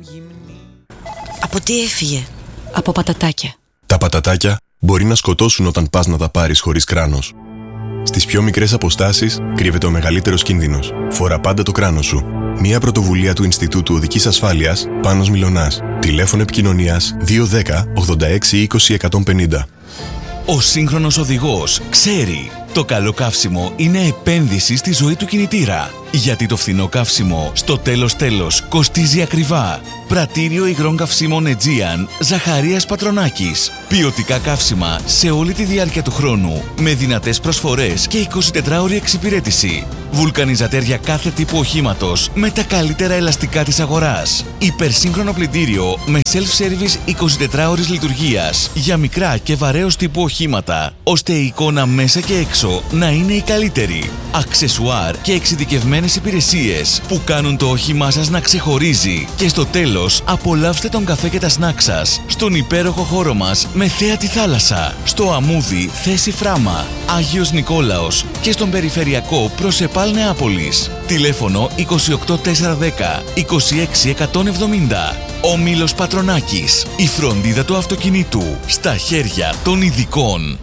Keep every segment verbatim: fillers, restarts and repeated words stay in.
Από τι έφυγε? Από πατατάκια. Τα πατατάκια μπορεί να σκοτώσουν όταν πας να τα πάρεις χωρίς κράνος. Στις πιο μικρές αποστάσεις κρύβεται ο μεγαλύτερος κίνδυνος. Φορά πάντα το κράνος σου. Μια πρωτοβουλία του Ινστιτούτου Οδικής Ασφάλειας, Πάνος Μιλωνάς. Τηλέφωνο επικοινωνίας δύο ένα μηδέν ογδόντα έξι είκοσι εκατόν πενήντα. Ο σύγχρονος οδηγός ξέρει. Το καλό καύσιμο είναι επένδυση στη ζωή του κινητήρα. Γιατί το φθηνό καύσιμο στο τέλος τέλος κοστίζει ακριβά. Πρατήριο υγρών καυσίμων Aegean Ζαχαρίας Πατρονάκης. Ποιοτικά καύσιμα σε όλη τη διάρκεια του χρόνου. Με δυνατές προσφορές και εικοσιτετράωρη εξυπηρέτηση. Βουλκανιζατέρ κάθε τύπου οχήματος με τα καλύτερα ελαστικά της αγοράς. Υπερσύγχρονο πλυντήριο με self-service εικοσιτετράωρης λειτουργίας για μικρά και βαρέως τύπου οχήματα, ώστε η εικόνα μέσα και έξω να είναι η καλύτερη. Αξεσουάρ και εξειδικευμένες υπηρεσίες που κάνουν το όχημά σας να ξεχωρίζει. Και στο τέλος, απολαύστε τον καφέ και τα σνακ σας στον υπέροχο χώρο μας με θέα τη θάλασσα. Στο Αμούδι, θέση Φράμα, Άγιος Νικόλαος και στον περιφερειακό προς Επάλ Νεάπολης. Τηλέφωνο είκοσι οκτώ τετρακόσια δέκα είκοσι έξι εκατόν εβδομήντα. Όμιλος Πατρονάκης. Η φροντίδα του αυτοκινήτου στα χέρια των ειδικών.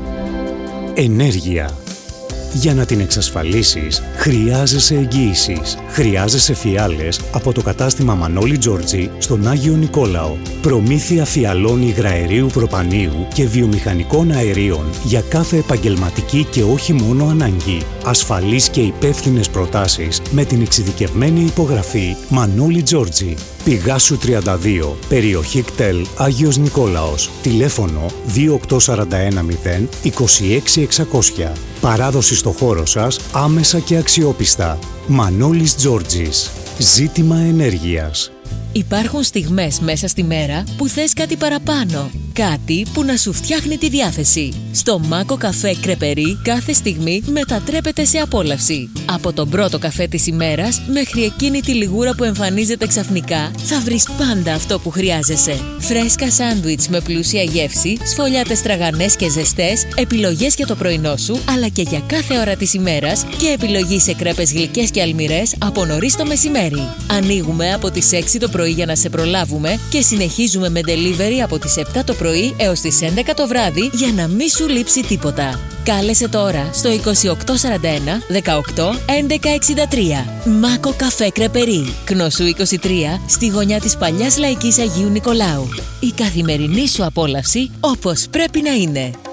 Ενέργεια. Για να την εξασφαλίσεις, χρειάζεσαι εγγύησεις. Χρειάζεσαι φιάλες από το κατάστημα Μανώλη Τζόρτζι στον Άγιο Νικόλαο. Προμήθεια φιαλών υγραερίου προπανίου και βιομηχανικών αερίων για κάθε επαγγελματική και όχι μόνο ανάγκη. Ασφαλείς και υπεύθυνες προτάσεις με την εξειδικευμένη υπογραφή Μανώλη Τζόρτζι. Πηγάσου τριάντα δύο, περιοχή ΚΤΕΛ Άγιος Νικόλαος. Τηλέφωνο δύο οκτώ τέσσερα ένα μηδέν είκοσι έξι εξακόσια. Παράδοση στο χώρο σας άμεσα και αξιόπιστα. Μανώλης Τζόρτζης. Ζήτημα ενέργειας. Υπάρχουν στιγμές μέσα στη μέρα που θες κάτι παραπάνω. Κάτι που να σου φτιάχνει τη διάθεση. Στο Μάκο Καφέ Κρεπερί κάθε στιγμή μετατρέπεται σε απόλαυση. Από τον πρώτο καφέ της ημέρας μέχρι εκείνη τη λιγούρα που εμφανίζεται ξαφνικά, θα βρεις πάντα αυτό που χρειάζεσαι. Φρέσκα σάντουιτς με πλούσια γεύση, σφολιάτες τραγανές και ζεστές, επιλογές για το πρωινό σου αλλά και για κάθε ώρα της ημέρας και επιλογή σε κρέπες γλυκές και αλμυρές από νωρίς το μεσημέρι. Ανοίγουμε από τις έξι το πρωί για να σε προλάβουμε και συνεχίζουμε με delivery από τις επτά το πρωί έως τις έντεκα το βράδυ για να μην σου λείψει τίποτα. Κάλεσε τώρα στο είκοσι οκτώ σαράντα ένα δεκαοκτώ έντεκα εξήντα τρία. Μάκο Καφέ Κρεπερί, Κνωσού είκοσι τρία, στη γωνιά της παλιάς Λαϊκής Αγίου Νικολάου. Η καθημερινή σου απόλαυση όπως πρέπει να είναι.